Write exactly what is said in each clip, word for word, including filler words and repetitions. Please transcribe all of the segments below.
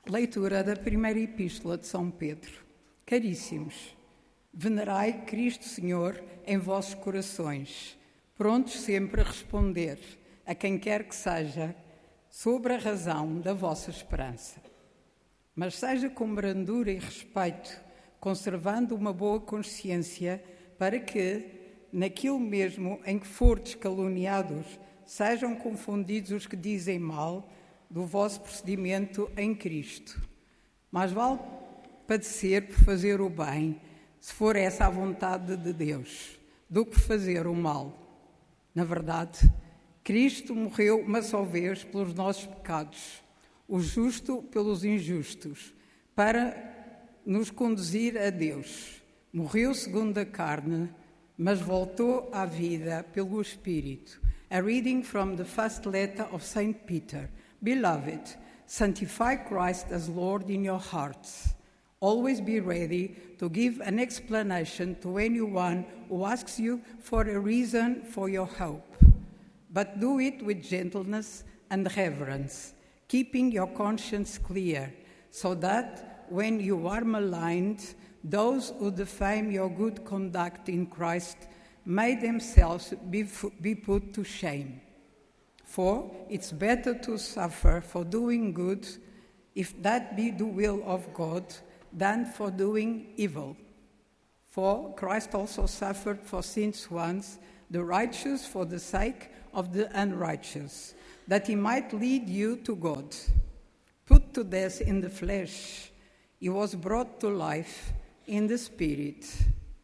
Leitura da primeira epístola de São Pedro. Caríssimos, venerai Cristo Senhor em vossos corações, prontos sempre a responder a quem quer que seja sobre a razão da vossa esperança. Mas seja com brandura e respeito, conservando uma boa consciência, para que, naquilo mesmo em que fordes caluniados, sejam confundidos os que dizem mal do vosso procedimento em Cristo. Mais vale padecer por fazer o bem, se for essa a vontade de Deus, do que fazer o mal. Na verdade, Cristo morreu uma só vez pelos nossos pecados, o justo pelos injustos, para nos conduzir a Deus. Morreu segundo a carne, mas voltou à vida pelo Espírito. A reading from the first letter of Saint Peter. Beloved, sanctify Christ as Lord in your hearts. Always be ready to give an explanation to anyone who asks you for a reason for your hope. But do it with gentleness and reverence, keeping your conscience clear, so that when you are maligned, those who defame your good conduct in Christ may themselves be, be put to shame. For it's better to suffer for doing good, if that be the will of God, than for doing evil. For Christ also suffered for sins once, the righteous for the sake of the unrighteous, that he might lead you to God. Put to death in the flesh, he was brought to life in the Spirit.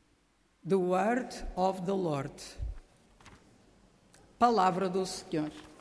The word of the Lord. Palavra do Senhor.